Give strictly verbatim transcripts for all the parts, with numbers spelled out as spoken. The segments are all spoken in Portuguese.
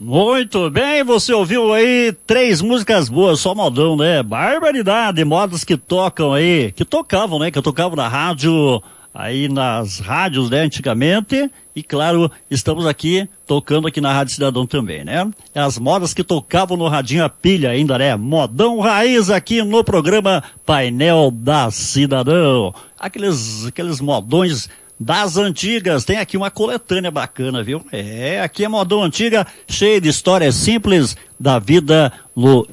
Muito bem, você ouviu aí três músicas boas, só modão, né? Barbaridade, modas que tocam aí, que tocavam, né? Que tocavam na rádio, aí nas rádios, né? Antigamente, e claro, estamos aqui, tocando aqui na Rádio Cidadão também, né? As modas que tocavam no radinho a pilha ainda, né? Modão raiz aqui no programa Painel da Cidadão. Aqueles, aqueles modões das antigas, tem aqui uma coletânea bacana, viu? É, aqui é modão antiga, cheio de histórias simples da vida no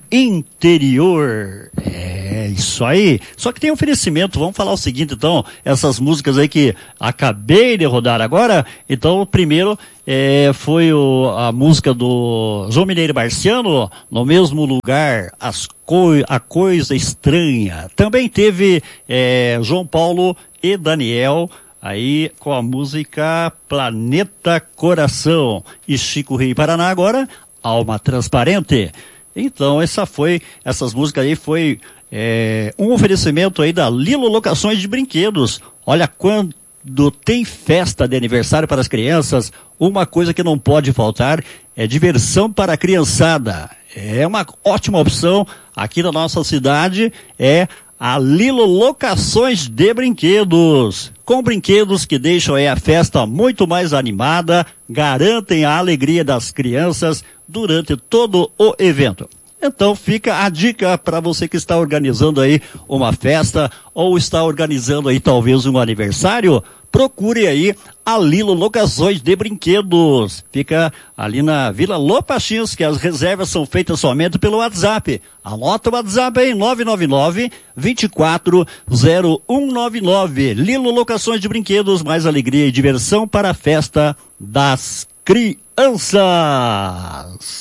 interior. É, isso aí. Só que tem oferecimento, vamos falar o seguinte então, essas músicas aí que acabei de rodar agora, então primeiro é, foi o, a música do João Mineiro Marciano, No Mesmo Lugar, as coi, A Coisa Estranha. Também teve é, João Paulo e Daniel, aí com a música Planeta Coração. E Chico Rei Paraná agora, Alma Transparente. Então essa foi, essas músicas aí foi é, um oferecimento aí da Lilo Locações de Brinquedos. Olha, quando tem festa de aniversário para as crianças, uma coisa que não pode faltar é diversão para a criançada. É uma ótima opção aqui na nossa cidade, é a Lilo Locações de Brinquedos, com brinquedos que deixam aí a festa muito mais animada, garantem a alegria das crianças durante todo o evento. Então fica a dica para você que está organizando aí uma festa ou está organizando aí talvez um aniversário, procure aí a Lilo Locações de Brinquedos. Fica ali na Vila Lopachins, que as reservas são feitas somente pelo WhatsApp. Anota o WhatsApp aí, nove nove nove, vinte e quatro, zero um nove nove. Lilo Locações de Brinquedos, mais alegria e diversão para a festa das crianças.